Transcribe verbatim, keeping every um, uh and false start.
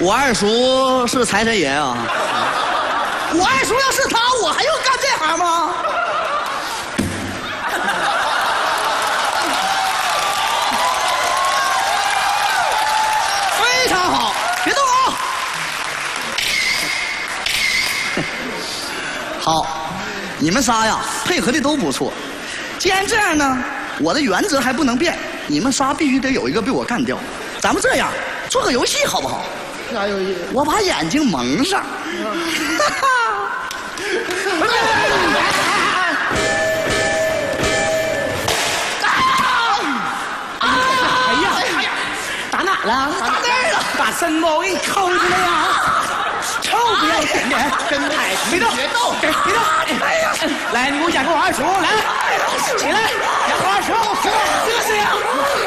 我二叔是财神爷啊！我二叔要是他，我还用干这行吗？非常好，别动啊！好，你们仨呀配合的都不错。既然这样呢，我的原则还不能变，你们仨必须得有一个被我干掉。咱们这样做个游戏好不好？ 啥游戏？ 我把眼睛蒙上。 哎呀，打哪了？ 打那儿了， 把什么我给你抠出来呀！臭不要脸的，真太别动，别动，别动！哎呀，来，你给我演个我二叔，来，起来，演我二叔，这是呀。